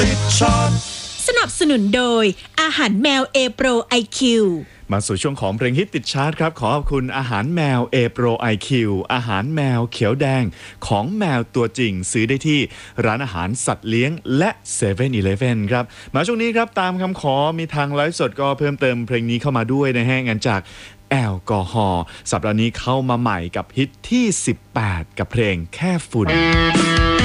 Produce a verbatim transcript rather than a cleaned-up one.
ติดช็อตสนับสนุนโดยอาหารแมวเอโปร ไอ คิวมาสู่ช่วงของเพลงฮิตติดชาร์ตครับขอขอบคุณอาหารแมว A Pro ไอ คิว อาหารแมวเขียวแดงของแมวตัวจริงซื้อได้ที่ร้านอาหารสัตว์เลี้ยงและ เซเว่น อีเลฟเว่น ครับมาช่วงนี้ครับตามคำขอมีทางไลฟ์สดก็เพิ่มเติมเพลงนี้เข้ามาด้วยนะฮะงานจากแอลกอฮอล์สัปดาห์นี้เข้ามาใหม่กับฮิตที่สิบแปดกับเพลงแค่ฝุ่น